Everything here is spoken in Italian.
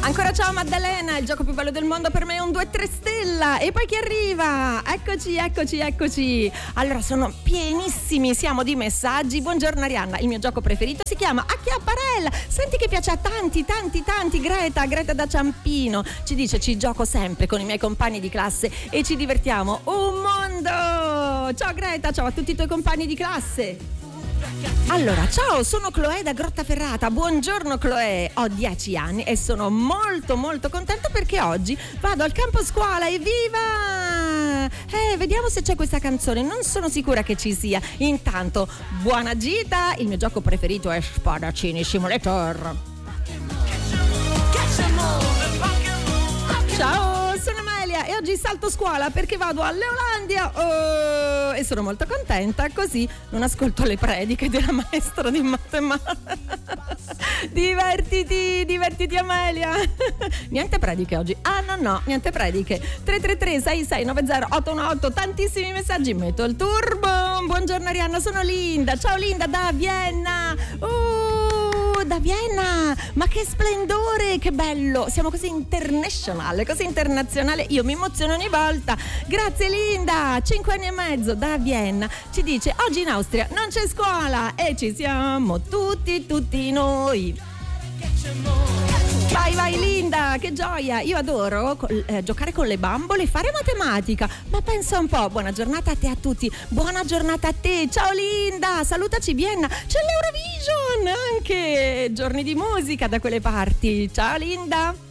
Ancora ciao Maddalena, il gioco più bello del mondo per me è un 2-3 stella. E poi chi arriva? Eccoci. Allora sono pienissimi, siamo di messaggi. Buongiorno Arianna, il mio gioco preferito si chiama Acchiapparella. Senti che piace a tanti. Greta da Ciampino ci dice: ci gioco sempre con i miei compagni di classe e ci divertiamo un mondo. Ciao Greta, ciao a tutti i tuoi compagni di classe. Allora, ciao, sono Chloe da Grottaferrata. Buongiorno Chloe, ho 10 anni e sono molto contenta perché oggi vado al campo scuola. Evviva! Vediamo se c'è questa canzone, non sono sicura che ci sia. Intanto, buona gita, il mio gioco preferito è Spadaccini Simulator. Ciao, sono Amelia e oggi salto scuola perché vado all'Eolandia e sono molto contenta, così non ascolto le prediche della maestra di matematica. Divertiti Amelia. Niente prediche oggi. No, niente prediche. 333 6690 818, tantissimi messaggi, metto il turbo. Buongiorno Arianna, sono Linda. Ciao Linda da Vienna. Da Vienna, ma che splendore, che bello, siamo così internazionale, così internazionale, io mi emoziono ogni volta. Grazie Linda, 5 anni e mezzo da Vienna, ci dice: oggi in Austria non c'è scuola e ci siamo tutti noi. Vai Linda, che gioia, io adoro giocare con le bambole e fare matematica, ma pensa un po'. Buona giornata a te, a tutti, buona giornata a te. Ciao Linda, salutaci Vienna, c'è l'Eurovision anche, giorni di musica da quelle parti. Ciao Linda.